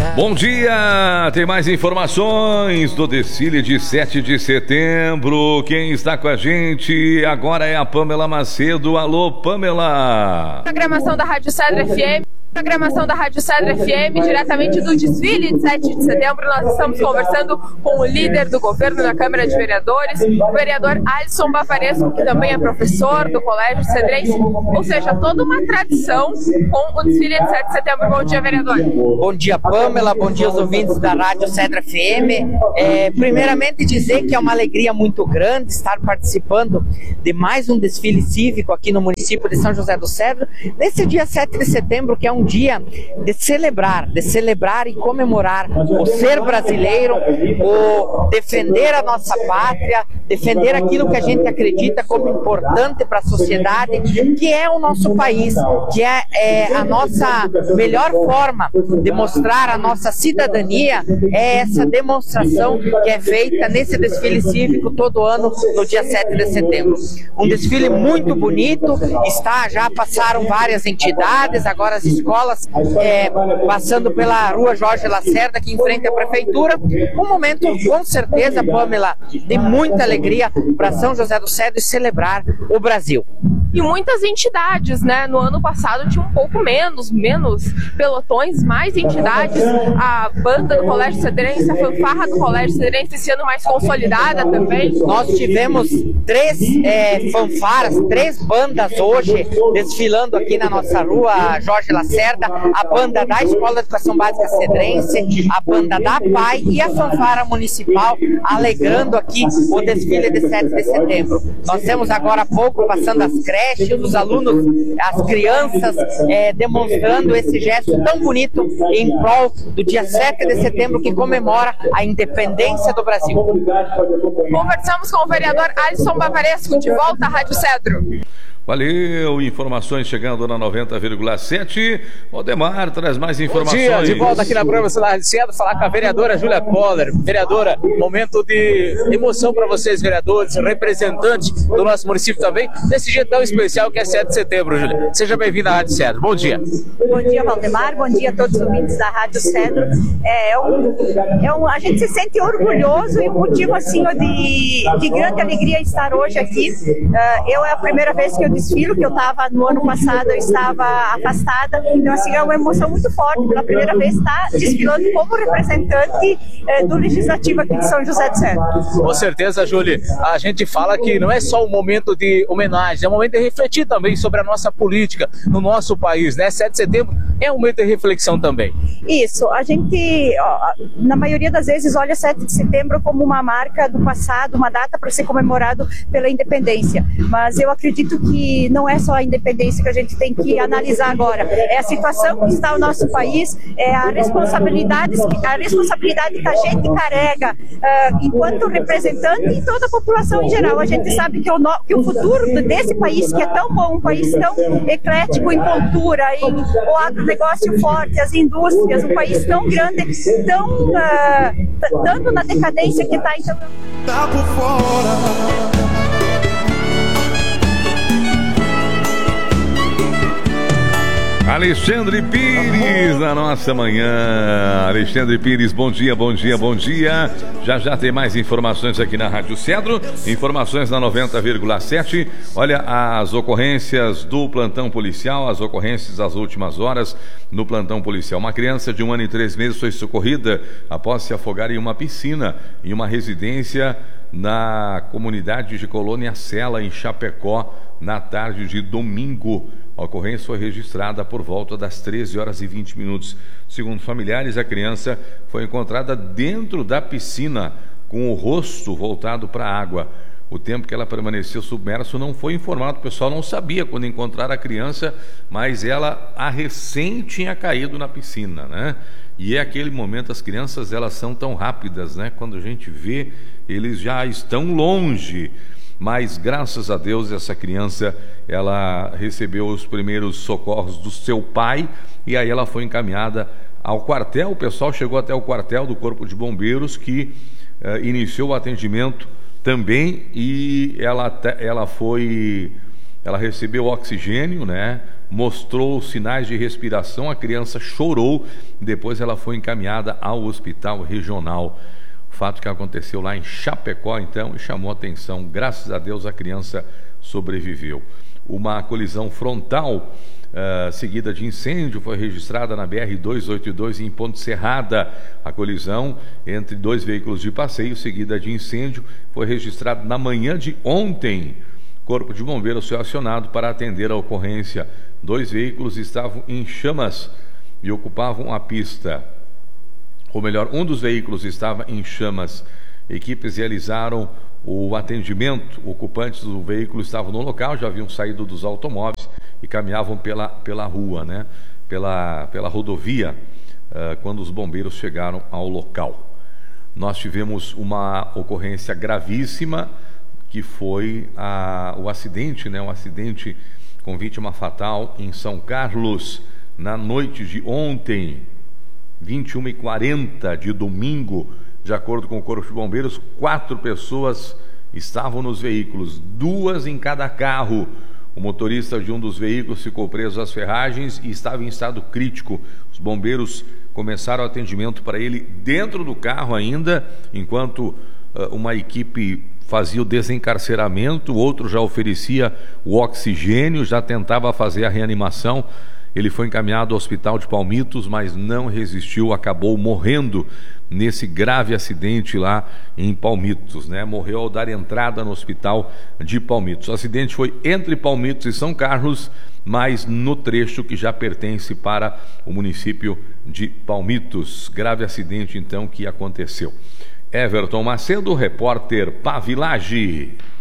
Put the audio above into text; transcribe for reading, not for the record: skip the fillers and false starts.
Bom dia, tem mais informações do desfile de 7 de setembro. Quem está com a gente agora é a Pamela Macedo. Alô, Pamela. Programação da Rádio Cedro FM. Programação da Rádio Cedro FM, diretamente do desfile de 7 de setembro. Nós estamos conversando com o líder do governo da Câmara de Vereadores, o vereador Alisson Bavaresco, que também é professor do Colégio Cedrense, ou seja, toda uma tradição com o desfile de 7 de setembro. Bom dia, vereador. Bom dia, Pamela, bom dia aos ouvintes da Rádio Cedro FM. Primeiramente dizer que é uma alegria muito grande estar participando de mais um desfile cívico aqui no município de São José do Cedro, nesse dia 7 de setembro, que é um dia de celebrar e comemorar o ser brasileiro, o defender a nossa pátria, defender aquilo que a gente acredita como importante para a sociedade, que é o nosso país, que é a nossa melhor forma de mostrar a nossa cidadania, é essa demonstração que é feita nesse desfile cívico todo ano no dia 7 de setembro. Um desfile muito bonito, já passaram várias entidades, agora as escolas passando pela rua Jorge Lacerda, aqui em frente à prefeitura. Um momento, com certeza, Pamela, de muita alegria para São José do Cedro e celebrar o Brasil. E muitas entidades, né? No ano passado tinha um pouco menos pelotões, mais entidades. A banda do Colégio Cedrense, a fanfarra do Colégio Cedrense, esse ano mais consolidada também. Nós tivemos 3 fanfarras, 3 bandas hoje desfilando aqui na nossa rua Jorge Lacerda, a banda da Escola de Educação Básica Cedrense, a banda da PAI e a fanfarra municipal, alegrando aqui o desfile de 7 de setembro. Nós temos agora há pouco passando as creches, os alunos, as crianças demonstrando esse gesto tão bonito em prol do dia 7 de setembro, que comemora a independência do Brasil. Conversamos com o vereador Alisson Bavaresco, de volta à Rádio Cedro. Valeu, informações chegando na 90,7. Odemar traz mais informações. Bom dia, de volta aqui na programação da Rádio Cedro, falar com a vereadora Júlia Coller. Vereadora, momento de emoção para vocês, vereadores, representantes do nosso município também, nesse dia tão especial que é 7 de setembro, Júlia. Seja bem-vinda à Rádio Cedro. Bom dia. Bom dia, Valdemar. Bom dia a todos os ouvintes da Rádio Cedro. A gente se sente orgulhoso e um motivo assim de grande alegria estar hoje aqui. É a primeira vez que eu desfilo, que eu estava no ano passado, eu estava afastada, então assim é uma emoção muito forte pela primeira vez estar desfilando como representante do Legislativo aqui de São José do Cedro. Com certeza, Júlia, a gente fala que não é só um momento de homenagem, é um momento de refletir também sobre a nossa política no nosso país, né? 7 de setembro é um momento de reflexão também. Isso, a gente, na maioria das vezes, olha 7 de setembro como uma marca do passado, uma data para ser comemorado pela independência, mas eu acredito que não é só a independência que a gente tem que analisar agora, é a situação que está o nosso país, é a responsabilidade que a gente carrega enquanto representante e toda a população em geral. A gente sabe que o futuro desse país, que é tão bom, um país tão eclético em cultura, em o agronegócio forte, as indústrias, um país tão grande, tão tanto na decadência que está, então... Tá por fora. Alexandre Pires na nossa manhã. Alexandre Pires, bom dia, bom dia, bom dia. Já tem mais informações aqui na Rádio Cedro, informações na 90,7. Olha, as ocorrências do plantão policial, as ocorrências das últimas horas no plantão policial. Uma criança de 1 ano e 3 meses foi socorrida após se afogar em uma piscina em uma residência na comunidade de Colônia Sela, em Chapecó, na tarde de domingo. A ocorrência foi registrada por volta das 13h20. Segundo familiares, a criança foi encontrada dentro da piscina com o rosto voltado para a água. O tempo que ela permaneceu submerso não foi informado. O pessoal não sabia quando encontraram a criança, mas ela recém tinha caído na piscina, né? E é aquele momento, as crianças, elas são tão rápidas, né? Quando a gente vê, eles já estão longe. Mas graças a Deus essa criança, ela recebeu os primeiros socorros do seu pai e aí ela foi encaminhada ao quartel. O pessoal chegou até o quartel do Corpo de Bombeiros, que iniciou o atendimento também, e ela recebeu oxigênio, né? mostrou sinais de respiração, a criança chorou, depois ela foi encaminhada ao hospital regional. O fato que aconteceu lá em Chapecó, então, chamou a atenção. Graças a Deus a criança sobreviveu. Uma colisão frontal seguida de incêndio foi registrada na BR-282 em Ponte Serrada. A colisão entre dois veículos de passeio seguida de incêndio foi registrada na manhã de ontem. Corpo de Bombeiros foi acionado para atender a ocorrência. Dois veículos estavam em chamas e ocupavam a pista. Ou melhor, um dos veículos estava em chamas. Equipes realizaram o atendimento. Ocupantes do veículo estavam no local, já haviam saído dos automóveis e caminhavam pela rua, né? pela rodovia, quando os bombeiros chegaram ao local. Nós tivemos uma ocorrência gravíssima, que foi o acidente, né? Um acidente com vítima fatal em São Carlos, na noite de ontem, 21h40 de domingo. De acordo com o Corpo de Bombeiros, 4 pessoas estavam nos veículos, 2 em cada carro. O motorista de um dos veículos ficou preso às ferragens e estava em estado crítico. Os bombeiros começaram o atendimento para ele dentro do carro ainda, enquanto uma equipe fazia o desencarceramento, o outro já oferecia o oxigênio, já tentava fazer a reanimação. Ele foi encaminhado ao hospital de Palmitos, mas não resistiu, acabou morrendo nesse grave acidente lá em Palmitos, né? Morreu ao dar entrada no hospital de Palmitos. O acidente foi entre Palmitos e São Carlos, mas no trecho que já pertence para o município de Palmitos. Grave acidente, então, que aconteceu. Everton Macedo, repórter Pavilage.